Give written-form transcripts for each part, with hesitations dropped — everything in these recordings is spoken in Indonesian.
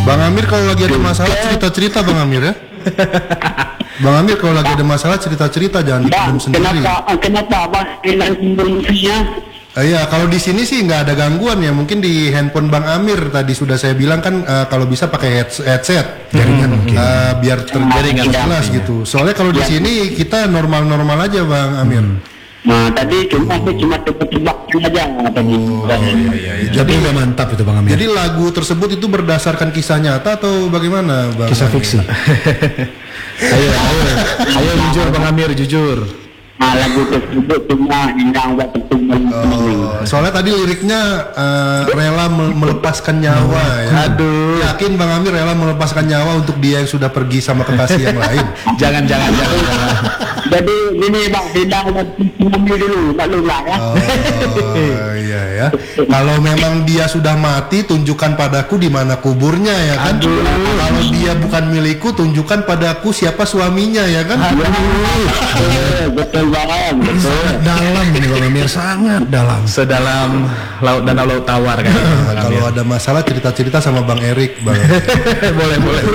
Bang Amir kalau lagi ada masalah cerita-cerita Bang Amir ya. Bang Amir kalau lagi ada masalah cerita-cerita, jangan dipendam sendiri. Kenapa Abang hilang sumbernya? Iya, kalau di sini sih nggak ada gangguan ya. Mungkin di handphone Bang Amir tadi sudah saya bilang kan kalau bisa pakai headset, jaringan biar terjaringan jelas gitu. Soalnya kalau di sini kita normal-normal aja Bang Amir. Nah tadi cuma tebak-tebak aja tadi. Iya. Jadi udah mantap itu Bang Amir. Jadi lagu tersebut itu berdasarkan kisah nyata atau bagaimana Bang? Kisah fiksi. Ayo jujur Bang Amir, jujur. Nah, lagu tersebut cuma Endang buat pertemuan. Soalnya tadi liriknya rela melepaskan nyawa ya. Aduh. Yakin Bang Amir rela melepaskan nyawa untuk dia yang sudah pergi sama kekasih yang lain? Jangan. Jadi gini Bang, Endang buat pertemuan dulu, maklumlah ya. Oh iya ya. Kalau memang dia sudah mati, tunjukkan padaku di mana kuburnya ya kan. Kalau dia bukan milikku, tunjukkan padaku siapa suaminya ya kan. Betul banget, betul. Dalam ini Bang Amir, sangat dalam. Sedalam laut dan laut tawar kan. Kalau ada masalah cerita-cerita sama Bang Erik, Bang. boleh.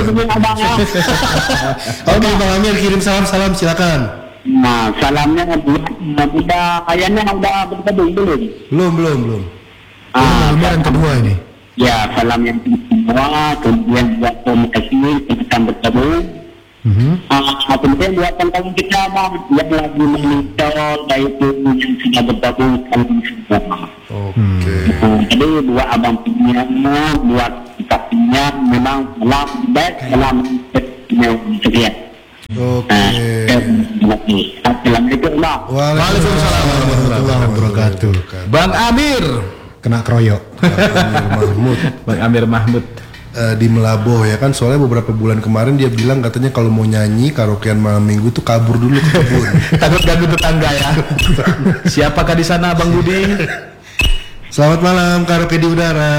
Oke Bang Amir, kirim salam silakan. Nah, salamnya udah kayaknya udah bergabung belum? Belum. Lembaran kedua ini. Ya, salam yang kedua, kemudian buat komunikasi kita bergabung. Kemudian buat teman kita Bang yang lagi monitor, baik itu yang sudah bergabung salam semua. Oke. Jadi buat abang punya, buat kita punya, memang salam sekian. Oke. Assalamualaikum Bang. Waalaikumsalam warahmatullahi wabarakatuh. Bang Amir kena kroyok. Bang Amir Mahmud. Di Melaboh ya kan, soalnya beberapa bulan kemarin dia bilang katanya kalau mau nyanyi karaokean malam minggu tuh kabur dulu ke kebun. Takut ganggu tetangga ya. Siapakah di sana Bang Budi? Selamat malam karaoke di udara.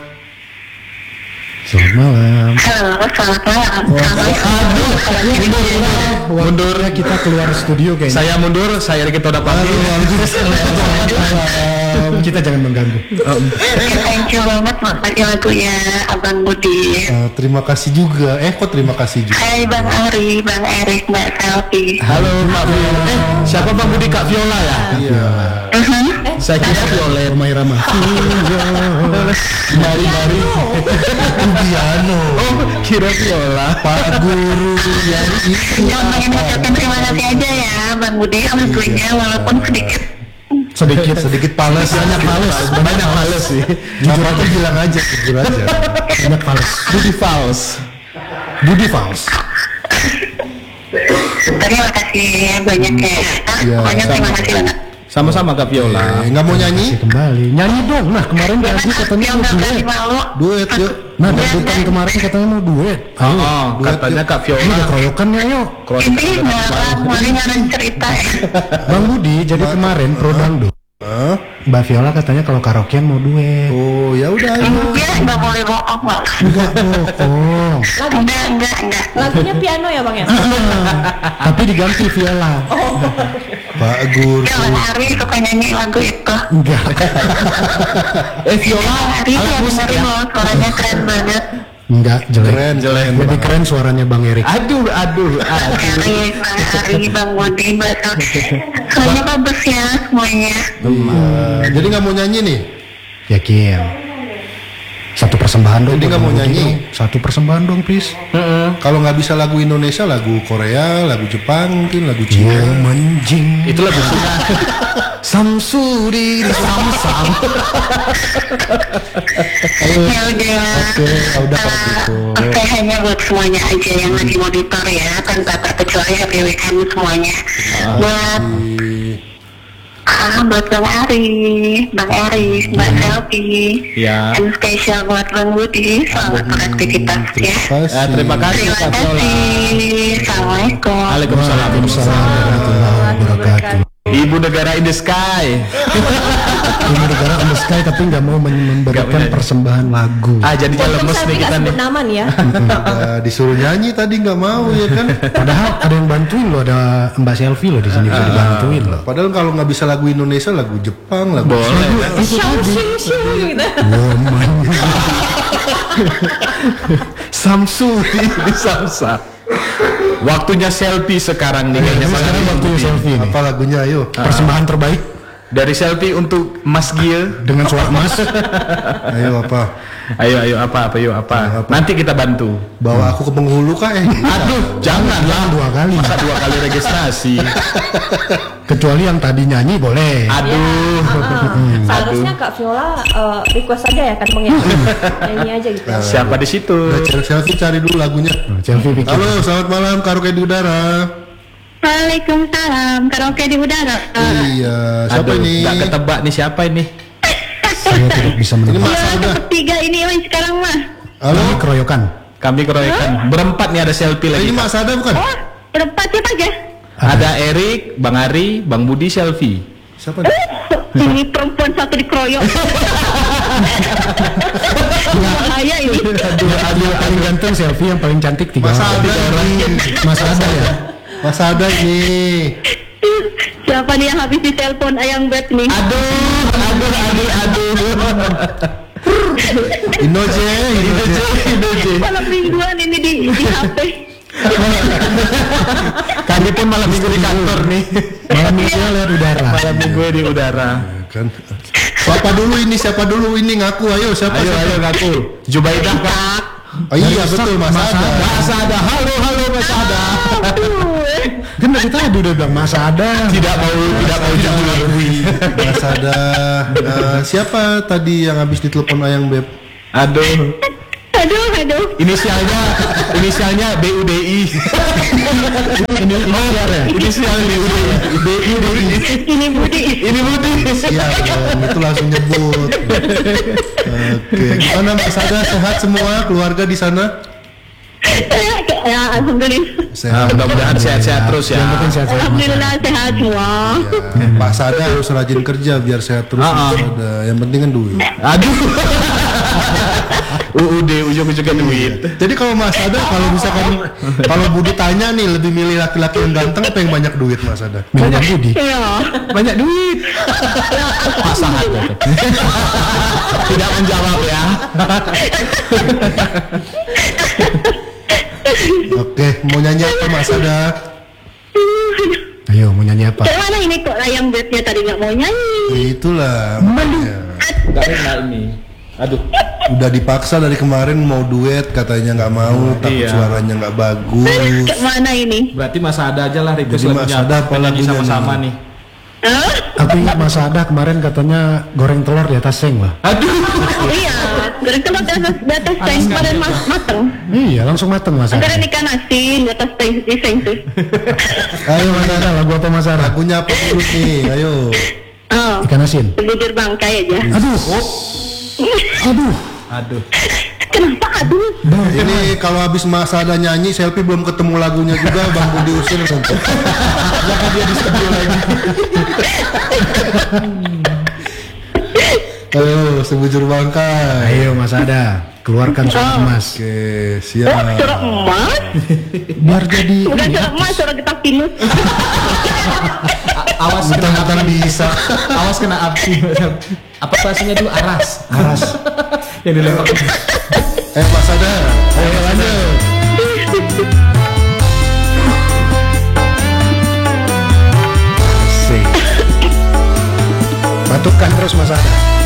Selamat malam. Halo, selamat malam. Mundur ya, kita keluar studio kayaknya. Saya mundur, saya kita udah pamit. Kita jangan mengganggu. Thank you banget makasih lagunya Abang Budi. Terima kasih juga. Kok terima kasih juga. Hai Bang Ari, Bang Erik, Mbak Selvi. Halo Mbak Viola. Siapa Bang Budi? Kak Viola ya? Iya. Saya kira Viola. Romai Rama. Mari. Piano. Oh, kira Viola. Pak Guru yang itu. Pengen mengucapkan terima kasih aja ya Bang Budi sama lagunya walaupun sedikit pales. Banyak males sih. Jujur aja bilang aja, jujur aja. Banyak males. Budi Fals. terima kasih banyak ya. Pokoknya terima kasih banget. Sama-sama Kak Viola. Nggak mau nyanyi? Kembali. Nyanyi dong. Nah kemarin Gaji katanya mau duet. Duet yuk. Nah dangdutan kemarin katanya mau duet. Katanya Kak Viola. Ini udah keroyokan ya yuk. Ini ngarang cerita ya. Bang Budi jadi kemarin pro dangdut. Mbak Viola katanya kalau karaokean mau duet. Oh ya udah. Nggak boleh bohong Bang. Enggak bohong. Enggak. Lagunya piano ya Bang ya? Tapi diganti viola. Pak Guru. Bang Ari suka nyanyi lagu itu. Enggak. Viola Ari yang dengerin loh, suaranya keren banget. Enggak, jelek. Jelek. Lebih keren suaranya Bang Erik. Bang Ari, Bang Budi, suaranya bagus ya semuanya. Jadi nggak mau nyanyi nih? Yakin. Satu persembahan dong. Jadi nggak mau nyanyi? Satu persembahan dong, please. Kalau nggak bisa lagu Indonesia, lagu Korea, lagu Jepang, mungkin lagu Cina. Menjing. Itu lagu Cina. Samsuri Samsam. Ya udah kalau gitu. Oke, hanya buat semuanya aja yang lagi monitor ya, tanpa terkecuali happy weekend semuanya. Buat Bang Ari, Bang Eris, Mbak Selvi, Ya. dan spesial buat Bang Budi. Selamat beraktivitas ya. Terima kasih Terima Kak Viola. kasih. Assalamualaikum. Waalaikumsalam warahmatullahi wabarakatuh. Ibu negara in the sky. Ibu negara in the sky tapi nggak mau memberikan persembahan lagu. Jadi lemes nih kita nih. Nama nih ya. Disuruh nyanyi tadi nggak mau ya kan? Padahal ada yang bantuin loh, ada Mbak Selvi loh di sini bisa dibantuin loh. Padahal kalau nggak bisa lagu Indonesia, lagu Jepang, lagu Boleh. Shoo, shoo, shoo, gitu. Woman. Samsu ini Samsa. Waktunya selfie sekarang nih kayaknya. Sekarang waktunya selfie nih. Apa lagunya ayo? Persembahan terbaik dari selfie untuk Mas Gia dengan suara emas. Ayo apa? Ayo apa? Nanti kita bantu. Bawa aku ke penghulu kah? Aduh, janganlah 2 kali. Masa 2 kali registrasi. Kecuali yang tadi nyanyi boleh. Aduh. Seharusnya Kak Viola request aja ya kan Bang ya. Nyanyi aja gitu. Siapa di situ? Selfie cari dulu lagunya. Selfie. Halo, selamat malam karaoke di udara. Waalaikumsalam, karaoke di udara. Iya, siapa ini? Gak ketebak nih siapa ini? Saya tidak bisa menebak. Iya, bertiga ini sekarang mah. Halo, keroyokan. Kami keroyokan. Berempat nih ada selfie lagi. Ini Mak Sada bukan? Oh, berempat siapa aja? Ada Erik, Bang Ari, Bang Budi selfie. Siapa nih? Ini perempuan satu dikeroyok. Bahaya ini. Yang paling ganteng selfie, yang paling cantik 3 orang. Mas Ada ya? Mas Ada ini. Siapa nih yang habis ditelepon ayang bet nih? Aduh. Inoje. Malam mingguan ini di HP. Kami pun malam minggu di kantor nih. Malam minggu lewat udara. Malam minggu di udara. Kan. Siapa dulu ini ngaku ayo siapa? Ayo ngaku. Jubaidah Kak. Oh iya betul Mas Ada. Mas Ada. Halo Mas Ada. Kan dari tadi udah bilang Mas Ada. Tidak mau diakui. Mas Ada. Siapa tadi yang habis ditelepon ayang beb? Aduh. Inisialnya BUDI. Inisialnya BUDI. Ini Budi. Iya, itu langsung nyebut. Oke, gimana Mas Ada, sehat semua keluarga di sana? Ya, alhamdulillah. Sehat. Mudah-mudahan sehat-sehat terus ya. Yang penting sehat-sehat. Alhamdulillah sehat semua. Ya, Pak Sada harus rajin kerja biar sehat terus. Mas Sada. Yang penting kan duit. Aduh. UUD ujung-ujungnya duit. Jadi kalau Mas Ada, kalau Budi tanya nih lebih milih laki-laki yang ganteng apa yang banyak duit Mas Ada? Banyak Budi. Iya. Banyak duit. Pasangan. Tidak menjawab ya. Oke, mau nyanyi apa Mas Ada? Ayo, mau nyanyi apa? Dari mana ini kok ayang bednya tadi nggak mau nyanyi? Itulah. Makanya. Gak enak ini. Aduh. Udah dipaksa dari kemarin mau duet katanya nggak mau, takut suaranya nggak bagus. Kemana ini? Berarti Mas Ada aja lah request Jadi Mas Ada apa lagunya sama-sama nih. Tapi Mas Ada kemarin katanya goreng telur di atas seng lah. Aduh. Iya, goreng telur di atas seng kemarin mateng. Iya, langsung mateng Mas Ada. Kemarin ikan asin di atas seng tuh. Ayo Mas Ada, lagu apa Mas Ada? Lagunya apa dulu nih? Ayo. Oh. Ikan asin. Bujur bangkai aja. Aduh. Kenapa aduh? Ini kalau habis Mas Ada nyanyi selfie belum ketemu lagunya juga Bang Budi usir nanti. Jangan dia di studio lagi. Ayo sebujur bangkai. Ayo Mas Ada, keluarkan suara emas. Oke, siap. Suara emas? Biar jadi. Bukan suara emas, suara getah pinus. Awas Bukan bisa. Awas kena api. Apa bahasanya dulu? Aras. Yang dilempar. Mas Ada, ayo lanjut. Asik. Patukan terus Mas Ada.